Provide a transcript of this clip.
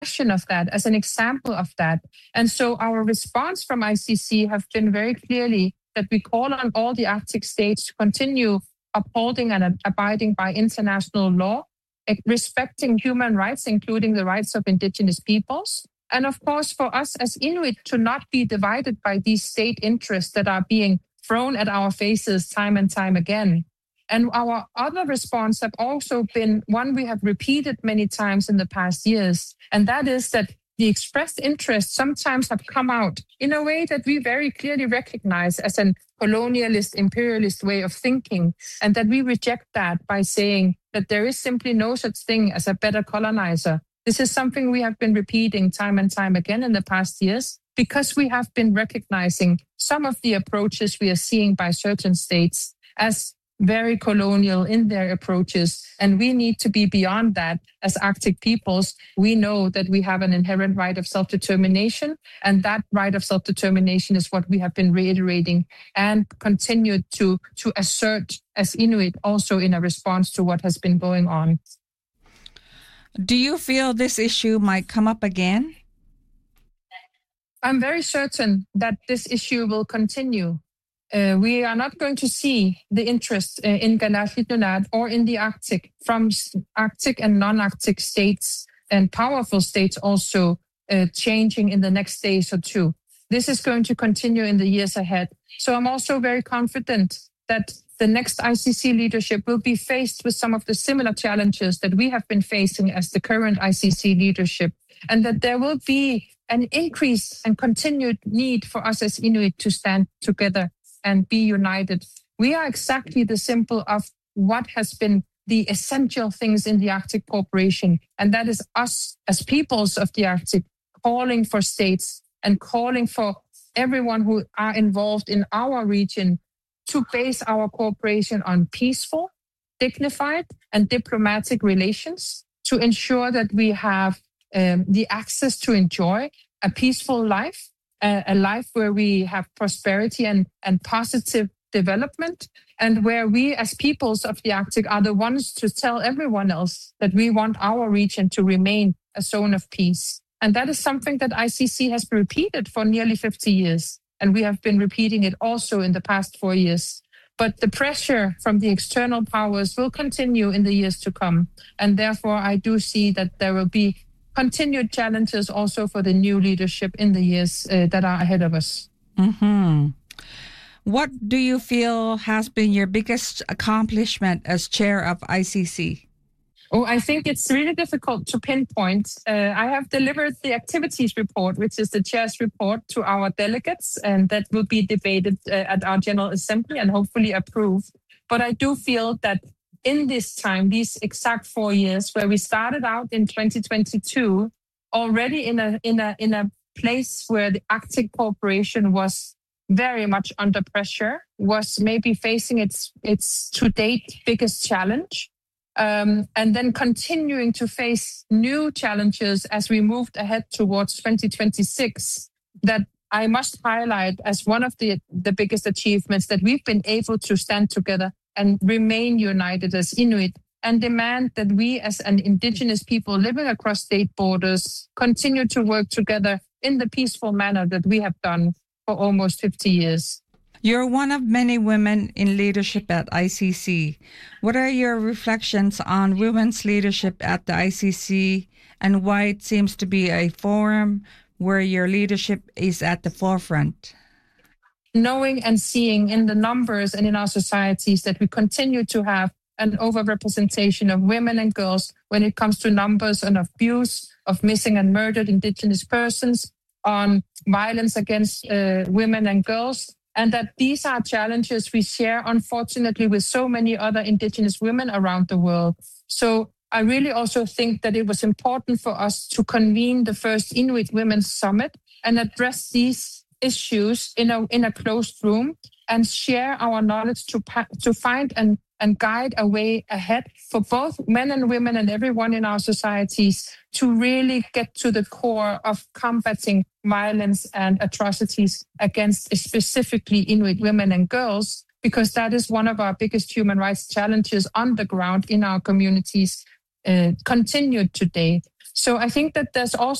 of that, as an example of that. And so our response from ICC have been very clearly that we call on all the Arctic states to continue upholding and abiding by international law, respecting human rights, including the rights of indigenous peoples. And of course, for us as Inuit to not be divided by these state interests that are being thrown at our faces time and time again. And our other response have also been one we have repeated many times in the past years, and that is that the expressed interests sometimes have come out in a way that we very clearly recognize as an colonialist, imperialist way of thinking, and that we reject that by saying that there is simply no such thing as a better colonizer. This is something we have been repeating time and time again in the past years, because we have been recognizing some of the approaches we are seeing by certain states as very colonial in their approaches. And we need to be beyond that as Arctic peoples. We know that we have an inherent right of self-determination, and that right of self-determination is what we have been reiterating and continued to assert as Inuit, also in a response to what has been going on. Do you feel this issue might come up again? I'm very certain that this issue will continue. We are not going to see the interest in Ganaxit Nunaat or in the Arctic from Arctic and non-Arctic states and powerful states also changing in the next days or two. This is going to continue in the years ahead. So I'm also very confident that the next ICC leadership will be faced with some of the similar challenges that we have been facing as the current ICC leadership, and that there will be an increase and continued need for us as Inuit to stand together and be united. We are exactly the symbol of what has been the essential things in the Arctic Cooperation, and that is us as peoples of the Arctic calling for states and calling for everyone who are involved in our region to base our cooperation on peaceful, dignified, and diplomatic relations to ensure that we have the access to enjoy a peaceful life, a life where we have prosperity and positive development, and where we as peoples of the Arctic are the ones to tell everyone else that we want our region to remain a zone of peace. And that is something that ICC has repeated for nearly 50 years. And we have been repeating it also in the past 4 years. But the pressure from the external powers will continue in the years to come. And therefore, I do see that there will be continued challenges also for the new leadership in the years that are ahead of us. Mm-hmm. What do you feel has been your biggest accomplishment as chair of ICC? Oh, I think it's really difficult to pinpoint. I have delivered the activities report, which is the chair's report, to our delegates, and that will be debated at our General Assembly and hopefully approved. But I do feel that in this time, these exact 4 years, where we started out in 2022, already in a place where the Arctic Cooperation was very much under pressure, was maybe facing its to date biggest challenge. And then continuing to face new challenges as we moved ahead towards 2026, that I must highlight as one of the biggest achievements, that we've been able to stand together and remain united as Inuit and demand that we as an indigenous people living across state borders continue to work together in the peaceful manner that we have done for almost 50 years. You're one of many women in leadership at ICC. What are your reflections on women's leadership at the ICC and why it seems to be a forum where your leadership is at the forefront? Knowing and seeing in the numbers and in our societies that we continue to have an overrepresentation of women and girls when it comes to numbers on abuse, of missing and murdered Indigenous persons, on violence against women and girls, and that these are challenges we share, unfortunately, with so many other Indigenous women around the world. So I really also think that it was important for us to convene the first Inuit Women's Summit and address these issues in a closed room and share our knowledge to find and guide a way ahead for both men and women and everyone in our societies to really get to the core of combating violence and atrocities against specifically Inuit women and girls, because that is one of our biggest human rights challenges on the ground in our communities continued today. So I think that there's also